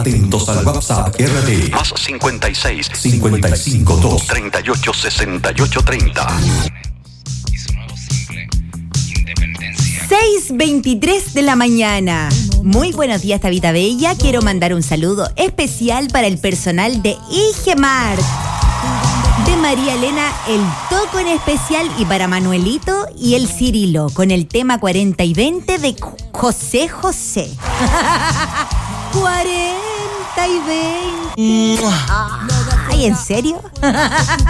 Atentos al WhatsApp RD. Más 56 55 2 38 68 30. 6:23 de la mañana. Muy buenos días, Tabita Bella. Quiero mandar un saludo especial para el personal de Igemar, de María Elena, el Toco en especial, y para Manuelito y el Cirilo, con el tema 40 y 20 de José José. 40 y 20. Ay, ¿en serio?